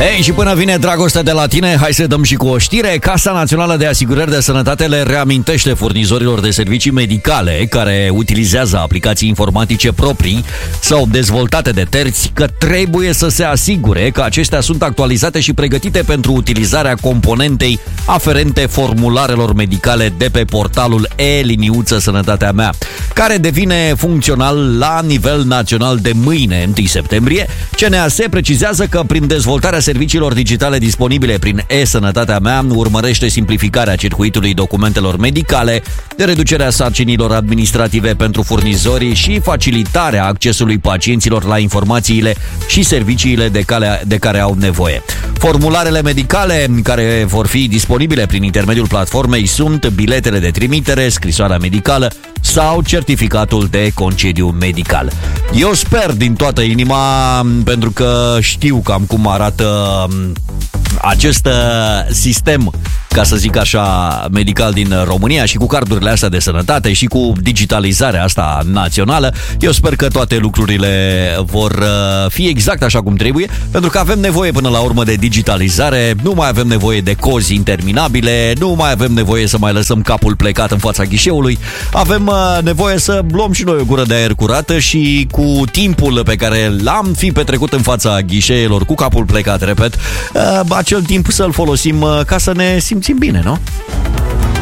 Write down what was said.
Ei, și până vine dragostea de la tine, hai să dăm și cu o știre. Casa Națională de Asigurări de Sănătate le reamintește furnizorilor de servicii medicale care utilizează aplicații informatice proprii sau dezvoltate de terți că trebuie să se asigure că acestea sunt actualizate și pregătite pentru utilizarea componentei aferente formularelor medicale de pe portalul e-Sănătatea Mea, care devine funcțional la nivel național de mâine, 1 septembrie. CNAS precizează că prin dezvoltarea serviciilor digitale disponibile prin e-Sănătatea Mea urmărește simplificarea circuitului documentelor medicale, de reducerea sarcinilor administrative pentru furnizori și facilitarea accesului pacienților la informațiile și serviciile de care au nevoie. Formularele medicale care vor fi disponibile prin intermediul platformei sunt biletele de trimitere, scrisoarea medicală sau certificatul de concediu medical. Eu sper din toată inima, pentru că știu cam cum arată acest sistem, ca să zic așa, medical din România și cu cardurile astea de sănătate și cu digitalizarea asta națională. Eu sper că toate lucrurile vor fi exact așa cum trebuie, pentru că avem nevoie până la urmă de digitalizare, nu mai avem nevoie de cozi interminabile, nu mai avem nevoie să mai lăsăm capul plecat în fața ghișeului, avem nevoie să luăm și noi o gură de aer curată și cu timpul pe care l-am fi petrecut în fața ghișeelor cu capul plecat, repet, acel timp să-l folosim ca să ne simțim bine, nu?